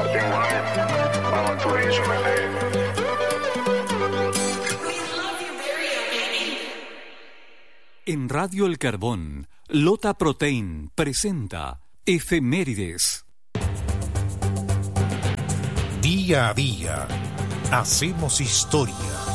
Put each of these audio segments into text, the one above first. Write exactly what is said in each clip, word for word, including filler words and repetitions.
En Radio El Carbón, Lota Protein presenta Efemérides. Día a día, hacemos historia.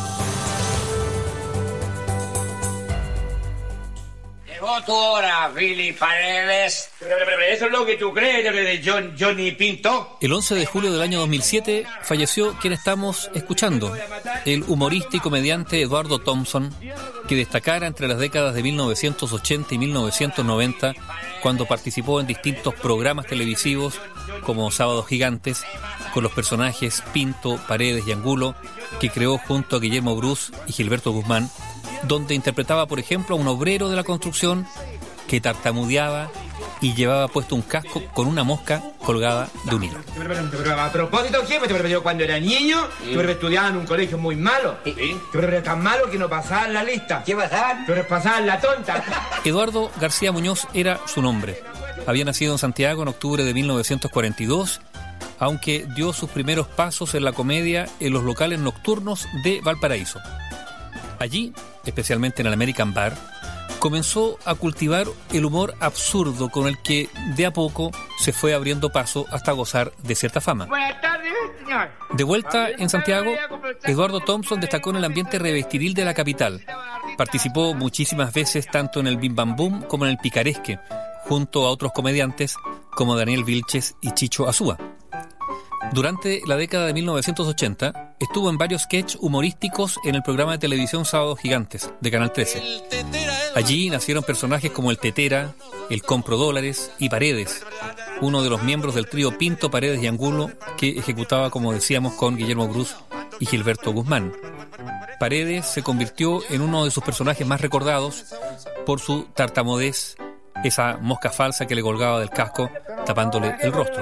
Llegó tu hora, Billy Paredes. ¿Eso es lo que tú crees de John, Johnny Pinto? El once de julio del año dos mil siete falleció quien estamos escuchando, el humorista y comediante Eduardo Thompson, que destacara entre las décadas de mil novecientos ochenta y mil novecientos noventa, cuando participó en distintos programas televisivos como Sábados Gigantes, con los personajes Pinto, Paredes y Angulo, que creó junto a Guillermo Bruce y Gilberto Guzmán, donde interpretaba, por ejemplo, a un obrero de la construcción que tartamudeaba y llevaba puesto un casco con una mosca colgada de un hilo. A propósito, jefe, yo cuando era niño, ¿Sí? yo estudiaba en un colegio muy malo. ¿Sí? Yo tan malo que no pasaban la lista. ¿Qué pasaban? Pero pasaban la tonta. Eduardo García Muñoz era su nombre. Había nacido en Santiago en octubre de mil novecientos cuarenta y dos, aunque dio sus primeros pasos en la comedia en los locales nocturnos de Valparaíso. Allí, especialmente en el American Bar, comenzó a cultivar el humor absurdo con el que de a poco se fue abriendo paso hasta gozar de cierta fama. Buenas tardes, señor. De vuelta en Santiago, Eduardo Thompson destacó en el ambiente revestiril de la capital. Participó muchísimas veces tanto en el Bim Bam Boom como en el Picaresque, junto a otros comediantes como Daniel Vilches y Chicho Azúa. Durante la década de mil novecientos ochenta, estuvo en varios sketches humorísticos en el programa de televisión Sábados Gigantes, de Canal trece. Allí nacieron personajes como el Tetera, el Compro Dólares y Paredes, uno de los miembros del trío Pinto, Paredes y Angulo, que ejecutaba, como decíamos, con Guillermo Bruce y Gilberto Guzmán. Paredes se convirtió en uno de sus personajes más recordados por su tartamudez, esa mosca falsa que le colgaba del casco, tapándole el rostro.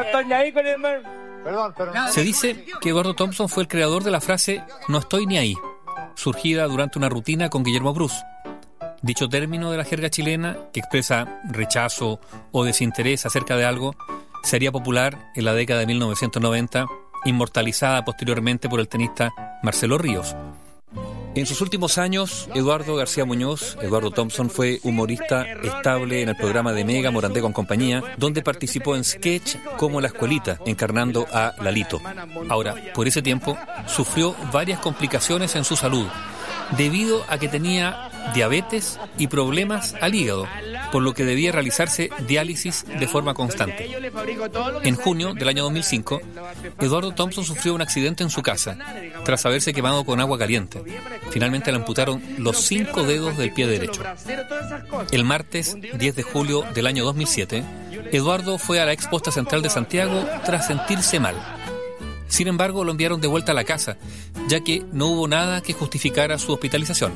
Se dice que Eduardo Thompson fue el creador de la frase "no estoy ni ahí", surgida durante una rutina con Guillermo Bruce. Dicho término de la jerga chilena, que expresa rechazo o desinterés acerca de algo, sería popular en la década de mil novecientos noventa, inmortalizada posteriormente por el tenista Marcelo Ríos. En sus últimos años, Eduardo García Muñoz, Eduardo Thompson, fue humorista estable en el programa de Mega Morandé con compañía, donde participó en sketch como La Escuelita, encarnando a Lalito. Ahora, por ese tiempo, sufrió varias complicaciones en su salud, debido a que tenía diabetes y problemas al hígado, por lo que debía realizarse diálisis de forma constante. En junio del año dos mil cinco, Eduardo Thompson sufrió un accidente en su casa, tras haberse quemado con agua caliente. Finalmente le amputaron los cinco dedos del pie derecho. El martes diez de julio del año dos mil siete, Eduardo fue a la Ex Posta Central de Santiago tras sentirse mal. Sin embargo, lo enviaron de vuelta a la casa, ya que no hubo nada que justificara su hospitalización.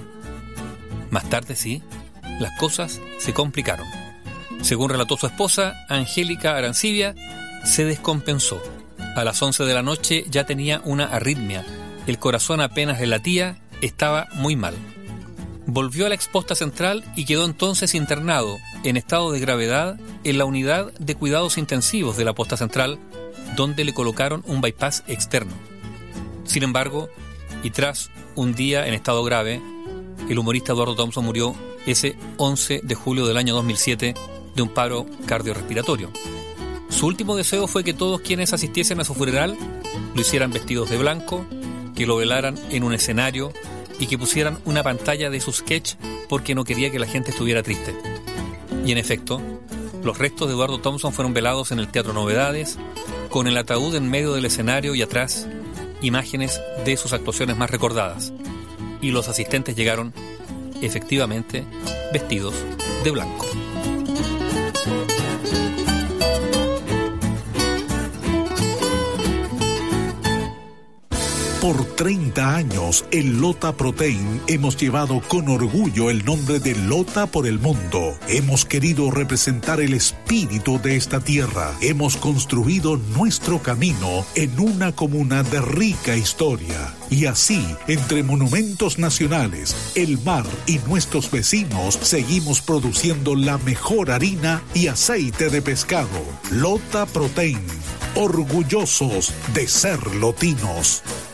Más tarde, sí, las cosas se complicaron. Según relató su esposa, Angélica Arancibia, se descompensó. A las once de la noche ya tenía una arritmia. El corazón apenas le latía, estaba muy mal. Volvió a la Ex Posta Central y quedó entonces internado, en estado de gravedad, en la unidad de cuidados intensivos de la Posta Central, donde le colocaron un bypass externo. Sin embargo, y tras un día en estado grave, el humorista Eduardo Thompson murió ese once de julio del año dos mil siete de un paro cardiorrespiratorio. Su último deseo fue que todos quienes asistiesen a su funeral lo hicieran vestidos de blanco, que lo velaran en un escenario y que pusieran una pantalla de su sketch porque no quería que la gente estuviera triste. Y en efecto, los restos de Eduardo Thompson fueron velados en el Teatro Novedades, con el ataúd en medio del escenario y atrás imágenes de sus actuaciones más recordadas. Y los asistentes llegaron, efectivamente, vestidos de blanco. Por treinta años, en Lota Protein hemos llevado con orgullo el nombre de Lota por el mundo. Hemos querido representar el espíritu de esta tierra. Hemos construido nuestro camino en una comuna de rica historia. Y así, entre monumentos nacionales, el mar y nuestros vecinos, seguimos produciendo la mejor harina y aceite de pescado. Lota Protein. orgullosos de ser lotinos.